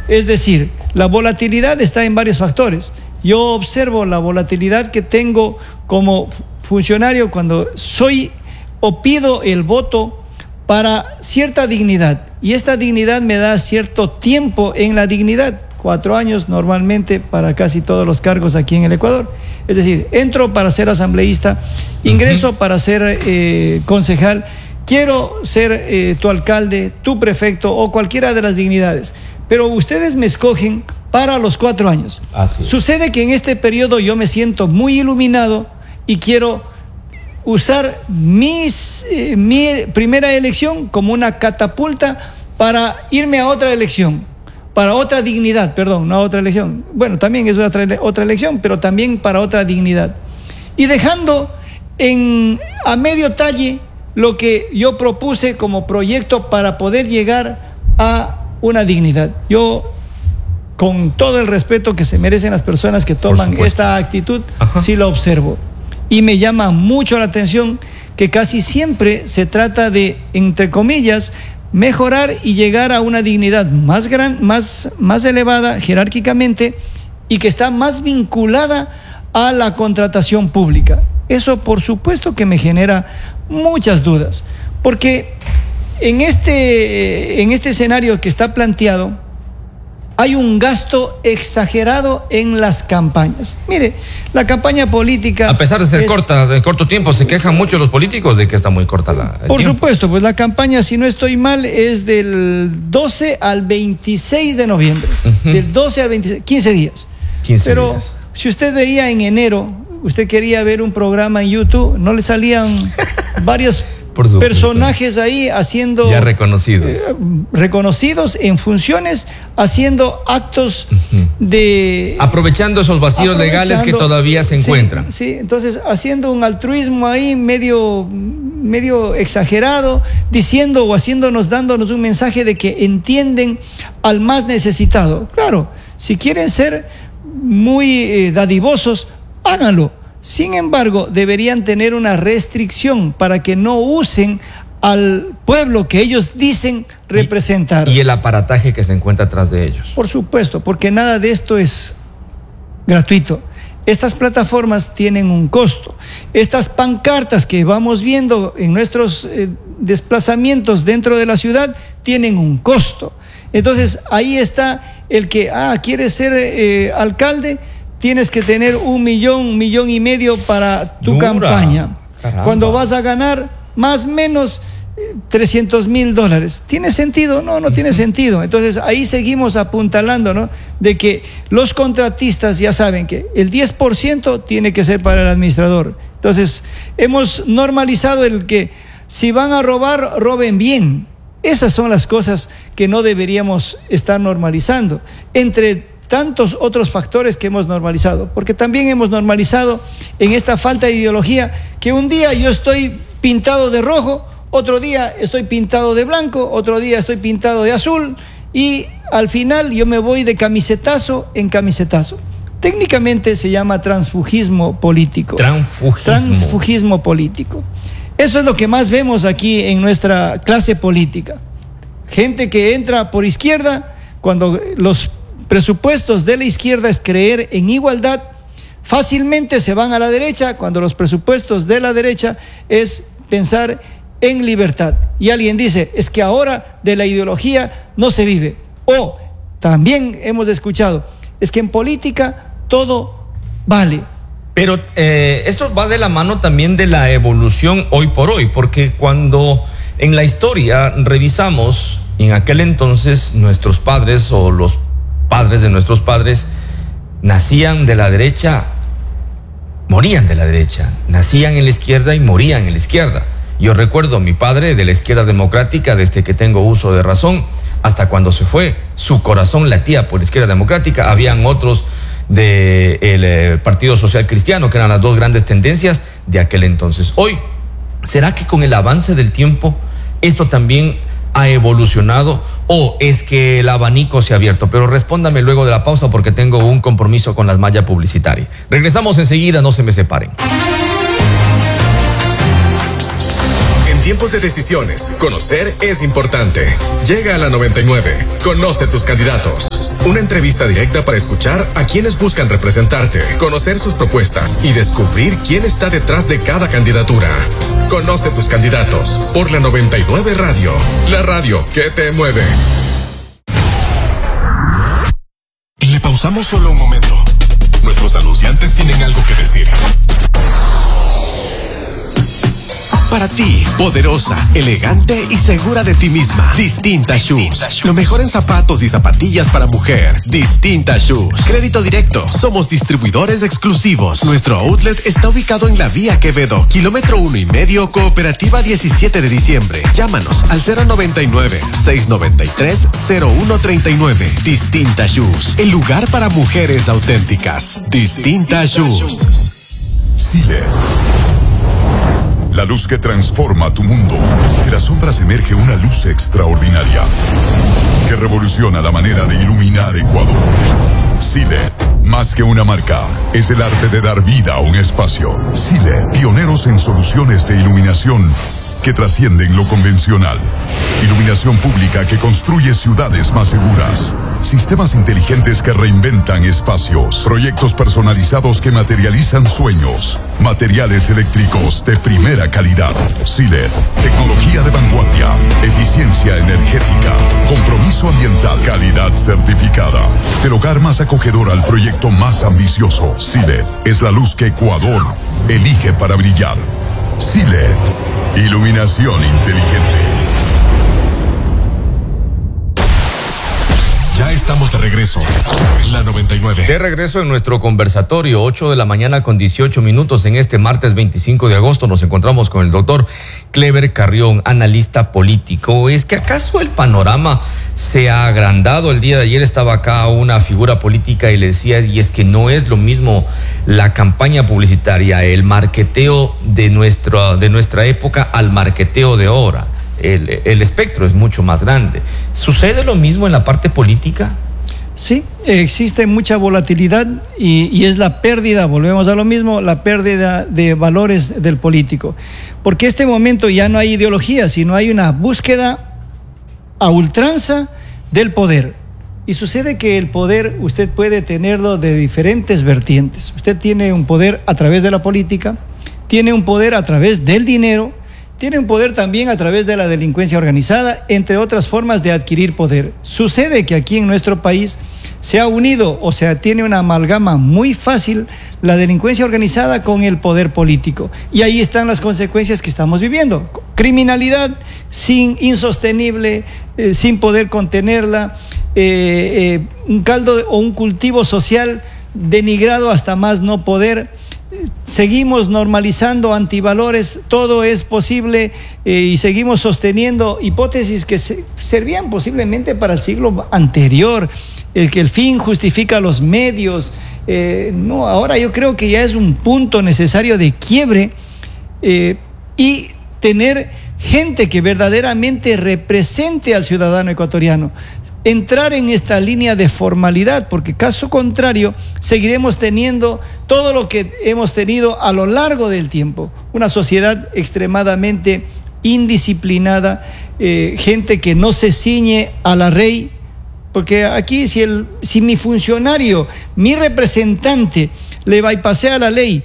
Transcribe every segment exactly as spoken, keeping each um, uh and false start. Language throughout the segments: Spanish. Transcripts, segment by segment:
Es decir, la volatilidad está en varios factores. Yo observo la volatilidad que tengo como funcionario cuando soy o pido el voto para cierta dignidad. Y esta dignidad me da cierto tiempo en la dignidad. Cuatro años normalmente para casi todos los cargos aquí en el Ecuador. Es decir, entro para ser asambleísta, ingreso uh-huh. para ser eh, concejal, quiero ser eh, tu alcalde, tu prefecto o cualquiera de las dignidades. Pero ustedes me escogen para los cuatro años. Así es. Sucede que en este periodo yo me siento muy iluminado y quiero usar mis, eh, mi primera elección como una catapulta para irme a otra elección. Para otra dignidad, perdón, no otra elección. Bueno, también es otra, otra elección, pero también para otra dignidad. Y dejando en, a medio talle lo que yo propuse como proyecto para poder llegar a una dignidad. Yo, con todo el respeto que se merecen las personas que toman esta actitud, Ajá. sí lo observo. Y me llama mucho la atención que casi siempre se trata de, entre comillas, mejorar y llegar a una dignidad más gran, más, más elevada jerárquicamente y que está más vinculada a la contratación pública. Eso por supuesto que me genera muchas dudas, porque en este, en este escenario que está planteado hay un gasto exagerado en las campañas. Mire, la campaña política... A pesar de ser es, corta, de corto tiempo, se quejan mucho los políticos de que está muy corta la el Por tiempo. supuesto, pues la campaña, si no estoy mal, es del doce al veintiséis de noviembre. Uh-huh. Del doce al veintiséis, quince días. quince Pero días. Si usted veía en enero, usted quería ver un programa en YouTube, no le salían varios... personajes ahí haciendo... Ya reconocidos. Eh, reconocidos en funciones, haciendo actos uh-huh. de... Aprovechando esos vacíos aprovechando, legales que todavía se encuentran. Sí, sí, entonces haciendo un altruismo ahí medio, medio exagerado, diciendo o haciéndonos, dándonos un mensaje de que entienden al más necesitado. Claro, si quieren ser muy eh, dadivosos, háganlo. Sin embargo, deberían tener una restricción para que no usen al pueblo que ellos dicen representar. Y, y el aparataje que se encuentra atrás de ellos. Por supuesto, porque nada de esto es gratuito. Estas plataformas tienen un costo. Estas pancartas que vamos viendo en nuestros eh, desplazamientos dentro de la ciudad tienen un costo. Entonces, ahí está el que, ah, quiere ser eh, alcalde, tienes que tener un millón, un millón y medio para tu Dura. campaña. Caramba. Cuando vas a ganar más o menos eh, trescientos mil dólares. ¿Tiene sentido? No, no tiene sentido. Entonces ahí seguimos apuntalando, ¿no? De que los contratistas ya saben que el diez por ciento tiene que ser para el administrador. Entonces hemos normalizado el que si van a robar, roben bien. Esas son las cosas que no deberíamos estar normalizando. Entre tantos otros factores que hemos normalizado, porque también hemos normalizado en esta falta de ideología que un día yo estoy pintado de rojo, otro día estoy pintado de blanco, otro día estoy pintado de azul y al final yo me voy de camisetazo en camisetazo. Técnicamente se llama transfugismo político. Transfugismo. Transfugismo político. Eso es lo que más vemos aquí en nuestra clase política. Gente que entra por izquierda cuando los presupuestos de la izquierda es creer en igualdad, fácilmente se van a la derecha cuando los presupuestos de la derecha es pensar en libertad. Y alguien dice, es que ahora de la ideología no se vive. O también hemos escuchado, es que en política todo vale. Pero eh, esto va de la mano también de la evolución hoy por hoy, porque cuando en la historia revisamos, en aquel entonces nuestros padres o los padres de nuestros padres nacían de la derecha, morían de la derecha, nacían en la izquierda y morían en la izquierda. Yo recuerdo a mi padre de la izquierda democrática desde que tengo uso de razón, hasta cuando se fue, su corazón latía por la izquierda democrática. Habían otros del eh, Partido Social Cristiano, que eran las dos grandes tendencias de aquel entonces. Hoy, ¿será que con el avance del tiempo esto también ha evolucionado o es que el abanico se ha abierto? Pero respóndame luego de la pausa porque tengo un compromiso con las mallas publicitarias. Regresamos enseguida, no se me separen. En tiempos de decisiones, conocer es importante. Llega a la noventa y nueve. Conoce tus candidatos. Una entrevista directa para escuchar a quienes buscan representarte, conocer sus propuestas y descubrir quién está detrás de cada candidatura. Conoce tus candidatos por la noventa y nueve Radio, la radio que te mueve. Le pausamos solo un momento. Nuestros anunciantes tienen algo que decir. Para ti, poderosa, elegante y segura de ti misma. Distinta Shoes. Lo mejor en zapatos y zapatillas para mujer. Distinta Shoes. Crédito directo. Somos distribuidores exclusivos. Nuestro outlet está ubicado en la Vía Quevedo, kilómetro uno y medio, Cooperativa diecisiete de diciembre. Llámanos al cero noventa y nueve, seiscientos noventa y tres, cero uno treinta y nueve. Distinta Shoes. El lugar para mujeres auténticas. Distinta Shoes. Silet. La luz que transforma tu mundo. De las sombras emerge una luz extraordinaria que revoluciona la manera de iluminar Ecuador. Silet, más que una marca, es el arte de dar vida a un espacio. Silet, pioneros en soluciones de iluminación que trascienden lo convencional. Iluminación pública que construye ciudades más seguras. Sistemas inteligentes que reinventan espacios. Proyectos personalizados que materializan sueños. Materiales eléctricos de primera calidad. Silet, tecnología de vanguardia. Eficiencia energética. Compromiso ambiental. Calidad certificada. Del hogar más acogedor al proyecto más ambicioso. Silet es la luz que Ecuador elige para brillar. Silet, iluminación inteligente. Ya estamos de regreso. La noventa y nueve. De regreso en nuestro conversatorio, ocho de la mañana con dieciocho minutos. En este martes veinticinco de agosto nos encontramos con el doctor Clever Carrión, analista político. ¿Es que acaso el panorama se ha agrandado? El día de ayer estaba acá una figura política y le decía, y es que no es lo mismo la campaña publicitaria, el marqueteo de nuestra, de nuestra época al marqueteo de ahora. El, el espectro es mucho más grande. ¿Sucede lo mismo en la parte política? Sí, existe mucha volatilidad y, y es la pérdida, volvemos a lo mismo, la pérdida de valores del político. Porque en este momento ya no hay ideología, sino hay una búsqueda a ultranza del poder. Y sucede que el poder usted puede tenerlo de diferentes vertientes. Usted tiene un poder a través de la política, tiene un poder a través del dinero, tiene un poder también a través de la delincuencia organizada, entre otras formas de adquirir poder. Sucede que aquí en nuestro país se ha unido, o sea, tiene una amalgama muy fácil la delincuencia organizada con el poder político. Y ahí están las consecuencias que estamos viviendo. Criminalidad sin insostenible, eh, sin poder contenerla, eh, eh, un caldo de, o un cultivo social denigrado hasta más no poder. Seguimos normalizando antivalores, todo es posible eh, y seguimos sosteniendo hipótesis que se, servían posiblemente para el siglo anterior, el que el fin justifica los medios. Eh, no, ahora yo creo que ya es un punto necesario de quiebre eh, y tener gente que verdaderamente represente al ciudadano ecuatoriano. Entrar en esta línea de formalidad, porque caso contrario seguiremos teniendo todo lo que hemos tenido a lo largo del tiempo, una sociedad extremadamente indisciplinada, eh, gente que no se ciñe a la ley, porque aquí si, el, si mi funcionario, mi representante le bypasea la ley,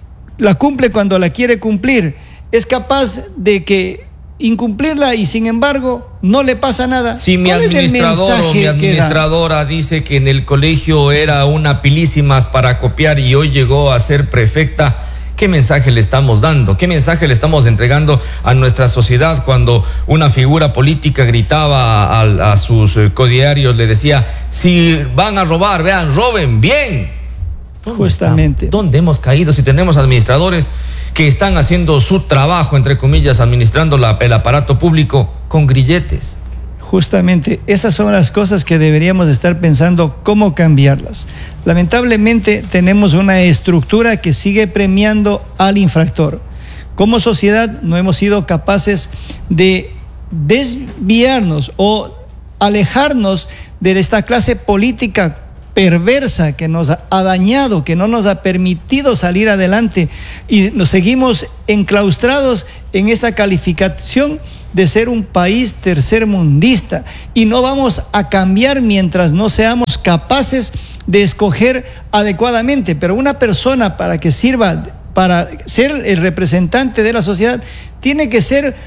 la cumple cuando la quiere cumplir, es capaz de que incumplirla y sin embargo no le pasa nada. Si mi administrador o mi administradora dice que en el colegio era una pilísimas para copiar y hoy llegó a ser prefecta, ¿qué mensaje le estamos dando? ¿Qué mensaje le estamos entregando a nuestra sociedad cuando una figura política gritaba a, a sus codiarios, le decía, si van a robar, vean, roben bien? Justamente. Estamos? ¿Dónde hemos caído si tenemos administradores que están haciendo su trabajo, entre comillas, administrando la, el aparato público con grilletes? Justamente, esas son las cosas que deberíamos estar pensando cómo cambiarlas. Lamentablemente tenemos una estructura que sigue premiando al infractor. Como sociedad no hemos sido capaces de desviarnos o alejarnos de esta clase política perversa que nos ha dañado, que no nos ha permitido salir adelante y nos seguimos enclaustrados en esa calificación de ser un país tercermundista y no vamos a cambiar mientras no seamos capaces de escoger adecuadamente. Pero una persona, para que sirva, para ser el representante de la sociedad, tiene que ser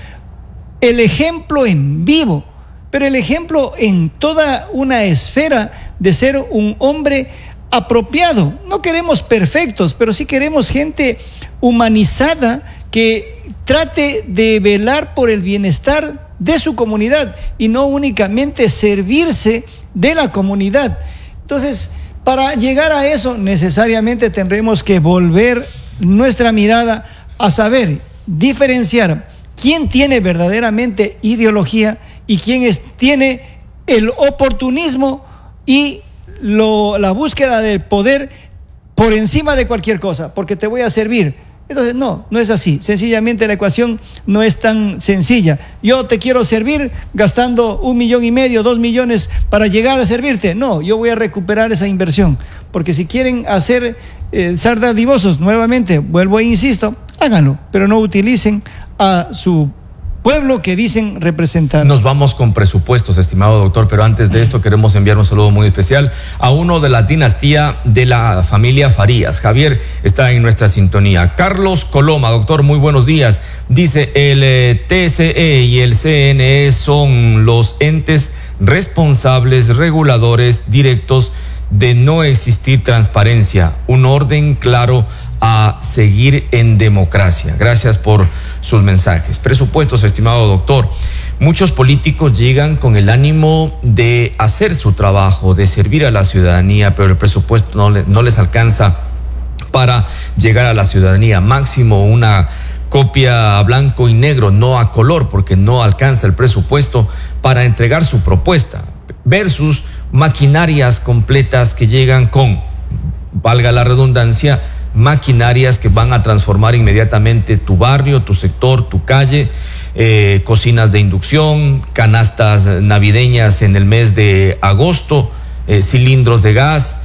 el ejemplo en vivo, pero el ejemplo en toda una esfera de ser un hombre apropiado. No queremos perfectos, pero sí queremos gente humanizada que trate de velar por el bienestar de su comunidad y no únicamente servirse de la comunidad. Entonces, para llegar a eso necesariamente tendremos que volver nuestra mirada a saber diferenciar quién tiene verdaderamente ideología y quién es, tiene el oportunismo y lo, la búsqueda del poder por encima de cualquier cosa, porque te voy a servir. Entonces, no, no es así. Sencillamente la ecuación no es tan sencilla. Yo te quiero servir gastando un millón y medio, dos millones para llegar a servirte. No, yo voy a recuperar esa inversión. Porque si quieren hacer eh, ser dadivosos, nuevamente, vuelvo e insisto, háganlo, pero no utilicen a su pueblo que dicen representar. Nos vamos con presupuestos, estimado doctor, pero antes de esto queremos enviar un saludo muy especial a uno de la dinastía de la familia Farías. Javier está en nuestra sintonía. Carlos Coloma, doctor, muy buenos días. Dice, el eh, T S E y el C N E son los entes responsables, reguladores directos de no existir transparencia, un orden claro a seguir en democracia. Gracias por sus mensajes. Presupuestos, estimado doctor. Muchos políticos llegan con el ánimo de hacer su trabajo, de servir a la ciudadanía, pero el presupuesto no, le, no les alcanza para llegar a la ciudadanía. Máximo una copia a blanco y negro, no a color, porque no alcanza el presupuesto para entregar su propuesta, versus maquinarias completas que llegan con, valga la redundancia, maquinarias que van a transformar inmediatamente tu barrio, tu sector, tu calle, eh, cocinas de inducción, canastas navideñas en el mes de agosto, eh, cilindros de gas,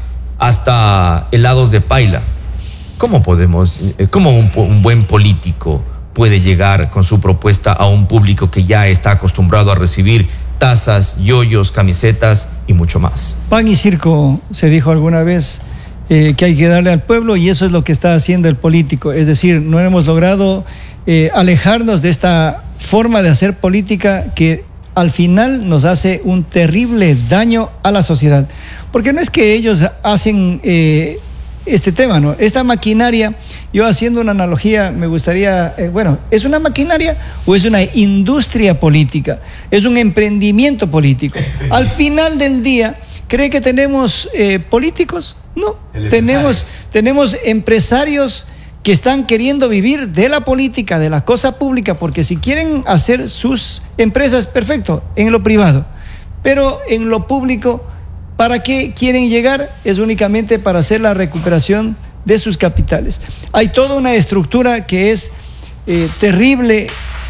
hasta helados de paila. ¿Cómo podemos, eh, cómo un, un buen político puede llegar con su propuesta a un público que ya está acostumbrado a recibir tazas, yoyos, camisetas y mucho más? Pan y circo, se dijo alguna vez. Eh, que hay que darle al pueblo, y eso es lo que está haciendo el político. Es decir, no hemos logrado eh, alejarnos de esta forma de hacer política que al final nos hace un terrible daño a la sociedad. Porque no es que ellos hacen eh, este tema, ¿no? Esta maquinaria, yo haciendo una analogía, me gustaría, eh, bueno, ¿es una maquinaria o es una industria política? Es un emprendimiento político. Al final del día, ¿cree que tenemos eh, políticos? No, tenemos, tenemos empresarios que están queriendo vivir de la política, de la cosa pública, porque si quieren hacer sus empresas, perfecto, en lo privado, pero en lo público, ¿para qué quieren llegar? Es únicamente para hacer la recuperación de sus capitales. Hay toda una estructura que es eh, terrible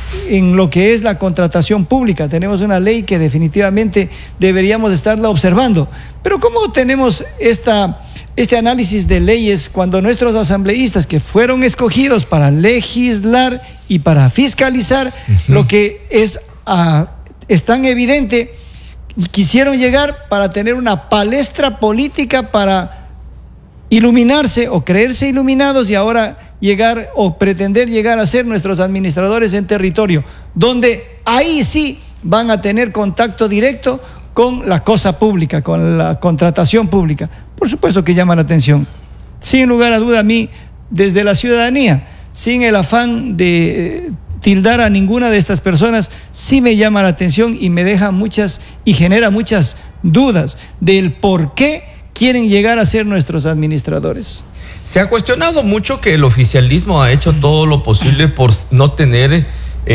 en lo que es la contratación pública. Tenemos una ley que definitivamente deberíamos estarla observando. Pero ¿cómo tenemos esta, este análisis de leyes cuando nuestros asambleístas, que fueron escogidos para legislar y para fiscalizar, uh-huh, lo que es, uh, es tan evidente, quisieron llegar para tener una palestra política para iluminarse o creerse iluminados y ahora llegar o pretender llegar a ser nuestros administradores en territorio, donde ahí sí van a tener contacto directo con la cosa pública, con la contratación pública? Por supuesto que llama la atención. Sin lugar a duda, a mí, desde la ciudadanía, sin el afán de tildar a ninguna de estas personas, sí me llama la atención y me deja muchas y genera muchas dudas del por qué quieren llegar a ser nuestros administradores. Se ha cuestionado mucho que el oficialismo ha hecho todo lo posible por no tener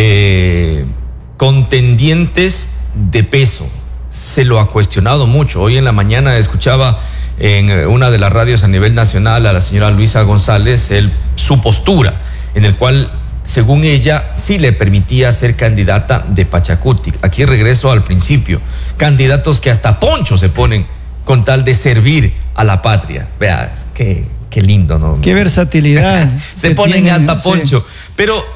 eh, contendientes de peso. Se lo ha cuestionado mucho. Hoy en la mañana escuchaba en una de las radios a nivel nacional a la señora Luisa González el, su postura, en el cual, según ella, sí le permitía ser candidata de Pachacuti. Aquí regreso al principio. Candidatos que hasta poncho se ponen con tal de servir a la patria. Vea, qué, qué lindo, ¿no? Qué versatilidad. Se ponen tienen, hasta poncho. Sí. Pero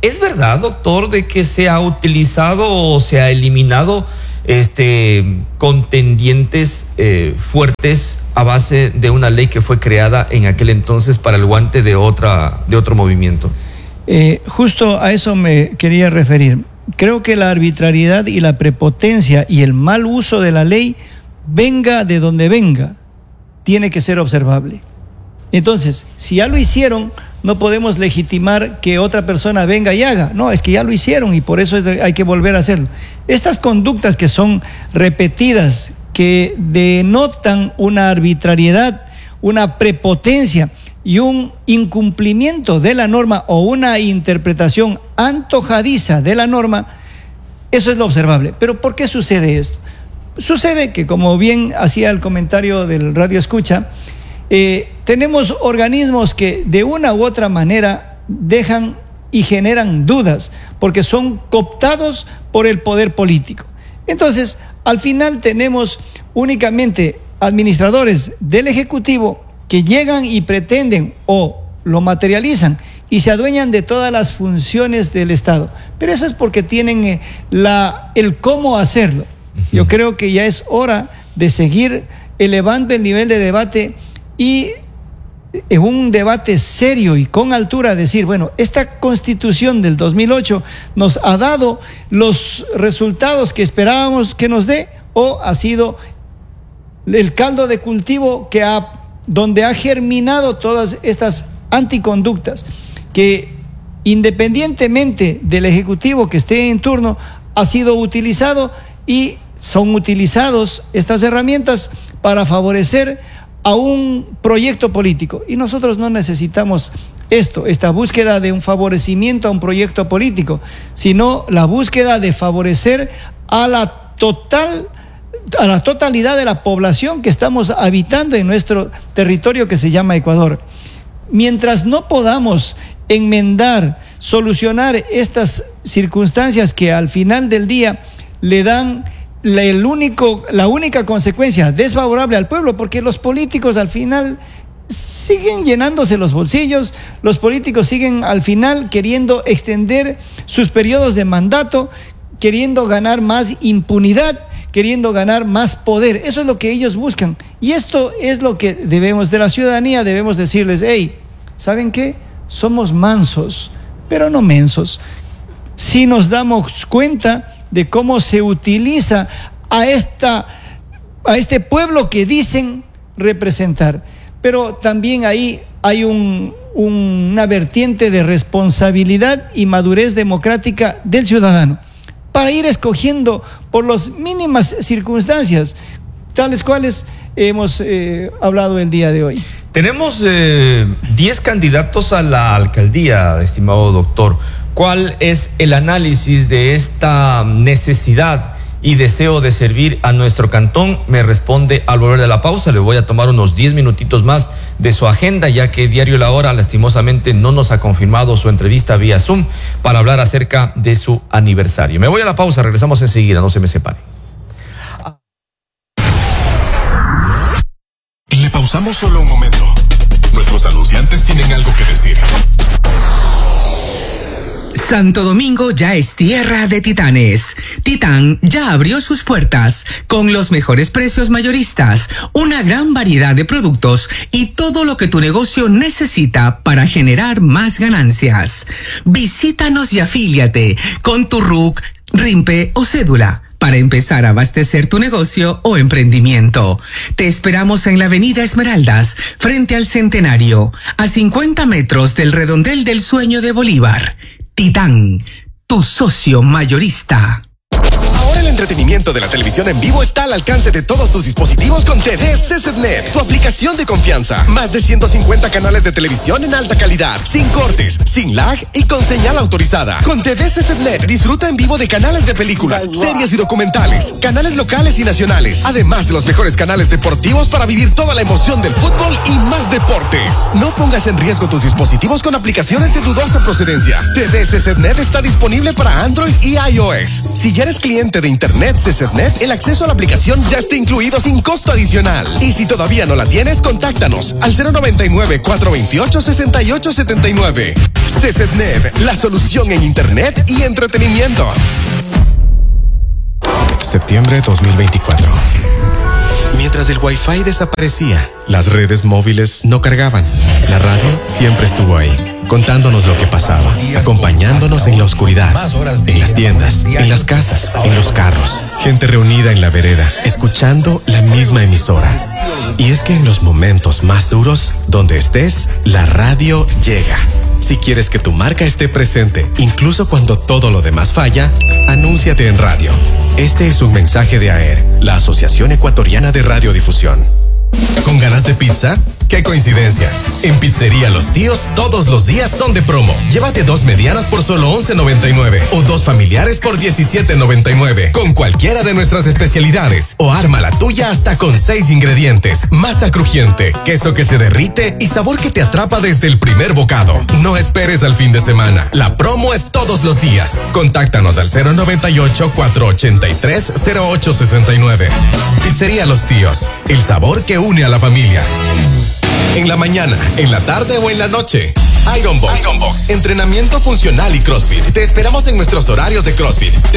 ¿Es verdad, doctor, de que se ha utilizado o se ha eliminado este, contendientes eh, fuertes a base de una ley que fue creada en aquel entonces para el guante de, otra, de otro movimiento? Eh, justo a eso me quería referir. Creo que la arbitrariedad y la prepotencia y el mal uso de la ley, venga de donde venga, tiene que ser observable. Entonces, si ya lo hicieron, no podemos legitimar que otra persona venga y haga. No, es que ya lo hicieron y por eso hay que volver a hacerlo. Estas conductas que son repetidas, que denotan una arbitrariedad, una prepotencia y un incumplimiento de la norma o una interpretación antojadiza de la norma, eso es lo observable. Pero ¿por qué sucede esto? Sucede que, como bien hacía el comentario del Radio Escucha, eh, tenemos organismos que de una u otra manera dejan y generan dudas, porque son cooptados por el poder político. Entonces, al final tenemos únicamente administradores del Ejecutivo que llegan y pretenden o lo materializan y se adueñan de todas las funciones del Estado. Pero eso es porque tienen eh, la, el cómo hacerlo. Yo creo que ya es hora de seguir elevando el nivel de debate y en un debate serio y con altura decir, bueno, esta Constitución del dos mil ocho nos ha dado los resultados que esperábamos que nos dé, o ha sido el caldo de cultivo que ha, donde ha germinado todas estas anticonductas que, independientemente del Ejecutivo que esté en turno, ha sido utilizado y son utilizados estas herramientas para favorecer a un proyecto político. Y nosotros no necesitamos esto, esta búsqueda de un favorecimiento a un proyecto político, sino la búsqueda de favorecer a la total, a la totalidad de la población que estamos habitando en nuestro territorio que se llama Ecuador. Mientras no podamos enmendar, solucionar estas circunstancias que al final del día le dan La, el único, la única consecuencia desfavorable al pueblo, porque los políticos al final siguen llenándose los bolsillos, los políticos siguen al final queriendo extender sus periodos de mandato, queriendo ganar más impunidad, queriendo ganar más poder. Eso es lo que ellos buscan. Y esto es lo que debemos, de la ciudadanía debemos decirles, hey, ¿saben qué? Somos mansos, pero no mensos. Si nos damos cuenta de cómo se utiliza a, esta, a este pueblo que dicen representar. Pero también ahí hay un, un, una vertiente de responsabilidad y madurez democrática del ciudadano para ir escogiendo por las mínimas circunstancias, tales cuales hemos eh, hablado el día de hoy. Tenemos eh, diez candidatos a la alcaldía, estimado doctor. ¿Cuál es el análisis de esta necesidad y deseo de servir a nuestro cantón? Me responde al volver de la pausa. Le voy a tomar unos diez minutitos más de su agenda, ya que Diario La Hora lastimosamente no nos ha confirmado su entrevista vía Zoom para hablar acerca de su aniversario. Me voy a la pausa, regresamos enseguida, no se me separen. Le pausamos solo un momento. Nuestros anunciantes tienen algo que decir. Santo Domingo ya es tierra de titanes. Titán ya abrió sus puertas con los mejores precios mayoristas, una gran variedad de productos y todo lo que tu negocio necesita para generar más ganancias. Visítanos y afíliate con tu R U C, R I M P E o cédula para empezar a abastecer tu negocio o emprendimiento. Te esperamos en la Avenida Esmeraldas, frente al Centenario, a cincuenta metros del Redondel del Sueño de Bolívar. Titán, tu socio mayorista. Ahora el entretenimiento de la televisión en vivo está al alcance de todos tus dispositivos con T V C C T Net, tu aplicación de confianza. Más de ciento cincuenta canales de televisión en alta calidad, sin cortes, sin lag y con señal autorizada. Con T V C C T Net disfruta en vivo de canales de películas, series y documentales, canales locales y nacionales, además de los mejores canales deportivos para vivir toda la emoción del fútbol y más deportes. No pongas en riesgo tus dispositivos con aplicaciones de dudosa procedencia. T V C C T Net está disponible para Android y iOS. Si ya eres cliente de Internet C C T Net, el acceso a la aplicación ya está incluido sin costo adicional. Y si todavía no la tienes, contáctanos al cero noventa y nueve, cuatrocientos veintiocho, sesenta y ocho setenta y nueve. CESESNET, la solución en internet y entretenimiento. Septiembre dos mil veinticuatro. Mientras el Wi-Fi desaparecía, las redes móviles no cargaban. La radio siempre estuvo ahí, contándonos lo que pasaba, acompañándonos en la oscuridad, en las tiendas, en las casas, en los carros. Gente reunida en la vereda, escuchando la misma emisora. Y es que en los momentos más duros, donde estés, la radio llega. Si quieres que tu marca esté presente, incluso cuando todo lo demás falla, anúnciate en radio. Este es un mensaje de A E R, la Asociación Ecuatoriana de Radiodifusión. ¿Con ganas de pizza? ¡Qué coincidencia! En Pizzería Los Tíos, todos los días son de promo. Llévate dos medianas por solo once noventa y nueve o dos familiares por diecisiete noventa y nueve con cualquiera de nuestras especialidades. O arma la tuya hasta con seis ingredientes: masa crujiente, queso que se derrite y sabor que te atrapa desde el primer bocado. No esperes al fin de semana. La promo es todos los días. Contáctanos al cero noventa y ocho, cuatrocientos ochenta y tres, cero ocho sesenta y nueve. Pizzería Los Tíos, el sabor que une a la familia. En la mañana, en la tarde o en la noche. Iron Box. Iron Box. Entrenamiento funcional y CrossFit. Te esperamos en nuestros horarios de CrossFit.